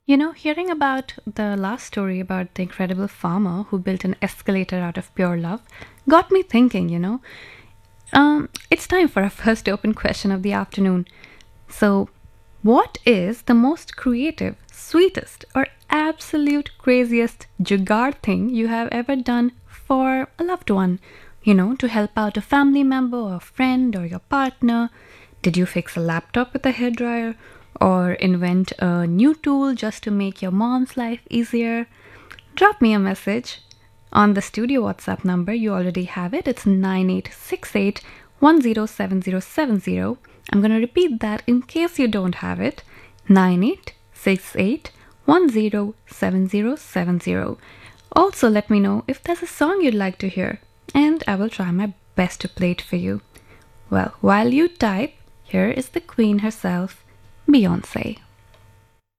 Hearing about the last story about the incredible farmer who built an escalator out of pure love got me thinking. It's time for our first open question of the afternoon. So, what is the most creative, sweetest, or absolute craziest jugaad thing you have ever done for a loved one? To help out a family member or friend or your partner. Did you fix a laptop with a hairdryer? Or invent a new tool just to make your mom's life easier? Drop me a message on the studio WhatsApp number. You already have it. It's 9868107070. I'm going to repeat that in case you don't have it. 9868107070. Also, let me know if there's a song you'd like to hear, and I will try my best to play it for you. Well, while you type, here is the queen herself, Beyoncé.